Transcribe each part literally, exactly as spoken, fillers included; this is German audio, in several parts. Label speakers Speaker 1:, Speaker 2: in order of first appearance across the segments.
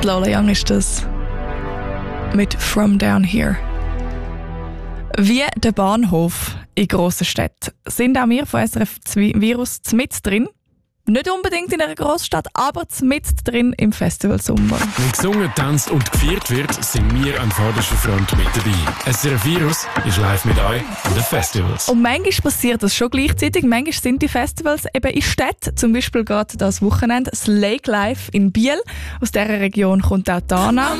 Speaker 1: Lola Young ist das. Mit From Down Here. Wie der Bahnhof in grossen Städten sind auch wir von S R F Virus mit drin. Nicht unbedingt in einer Großstadt, aber mit drin im Festivalsommer.
Speaker 2: Wenn gesungen, tanzt und gefeiert wird, sind wir an vorderster Front mit dabei. S R F Virus ist live mit euch an den Festivals.
Speaker 1: Und manchmal passiert das schon gleichzeitig. Manchmal sind die Festivals eben in Städten. Zum Beispiel gerade das Wochenende das Lake Life in Biel. Aus dieser Region kommt auch Dana.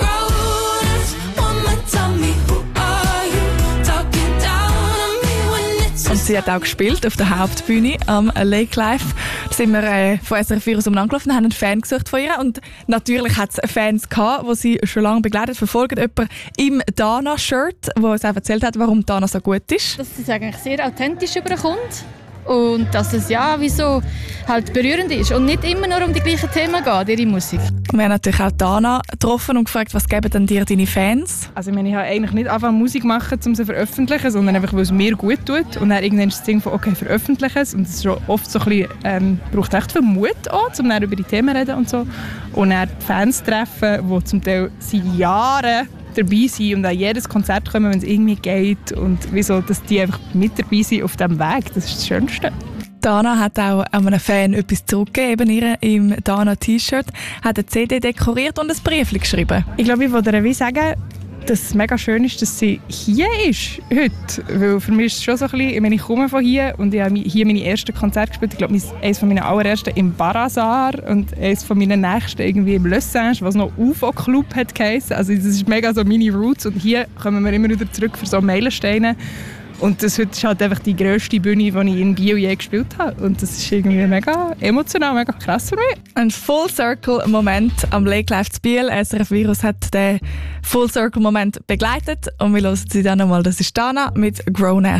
Speaker 1: Und sie hat auch gespielt auf der Hauptbühne am Lake Life. Da sind wir äh, von S R F Virus umgelaufen, haben einen Fan gesucht von ihr. Und natürlich hat es Fans gehabt, die sie schon lange begleitet, verfolgen. Jemand im Dana-Shirt, der uns auch erzählt hat, warum Dana so gut ist.
Speaker 3: Dass es eigentlich sehr authentisch überkommt. Und dass es ja wie so halt berührend ist und nicht immer nur um die gleichen Themen geht, ihre Musik.
Speaker 1: Und wir haben natürlich auch Dana getroffen und gefragt, was geben denn dir deine Fans?
Speaker 4: Also ich meine, ich habe eigentlich nicht einfach Musik machen, um sie zu veröffentlichen, sondern einfach, weil es mir gut tut. Und dann irgendwann ist das Ding von, okay, veröffentliche es. Und es ist oft so ein bisschen, ähm, braucht echt viel Mut auch, um dann über die Themen zu reden und so. Und dann die Fans treffen, die zum Teil seit Jahren dabei sind und an jedes Konzert kommen, wenn es irgendwie geht. Und wieso, dass die einfach mit dabei sind auf diesem Weg, das ist das Schönste.
Speaker 1: Dana hat auch einem Fan etwas zurückgegeben, ihr im Dana-T-Shirt, hat eine C D dekoriert und ein Brief geschrieben.
Speaker 4: Ich glaube, ich wollte ihr sagen, dass es mega schön ist, dass sie hier ist heute. Weil für mich ist es schon so ein bisschen, ich meine, ich komme von hier und ich habe hier meine ersten Konzerte gespielt. Ich glaube, eines von meinen allerersten im Barazar und eines von meinen nächsten irgendwie im Le Singe, was noch U F O-Club hat geheissen. Also das ist mega so meine Roots und hier kommen wir immer wieder zurück für so Meilensteine. Und das ist halt einfach die grösste Bühne, die ich in Bio je gespielt habe. Und das ist irgendwie mega emotional, mega krass für mich.
Speaker 1: Ein Full-Circle-Moment am Lake Life zu Biel. S R F Virus hat den Full-Circle-Moment begleitet. Und wir hören sie dann nochmal. Das ist Dana mit Grown Ass.